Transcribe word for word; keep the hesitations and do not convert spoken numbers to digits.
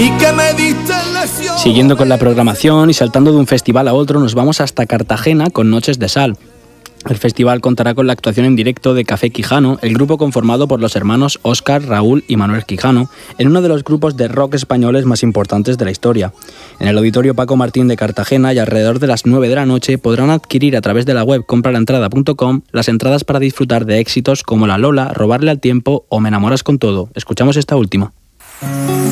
y que me diste lección. Siguiendo con la programación y saltando de un festival a otro, nos vamos hasta Cartagena con Noches de Sal. El festival contará con la actuación en directo de Café Quijano, el grupo conformado por los hermanos Óscar, Raúl y Manuel Quijano, en uno de los grupos de rock españoles más importantes de la historia. En el Auditorio Paco Martín de Cartagena y alrededor de las nueve de la noche podrán adquirir a través de la web compralaentrada punto com las entradas para disfrutar de éxitos como La Lola, Robarle al tiempo o Me enamoras con todo. Escuchamos esta última.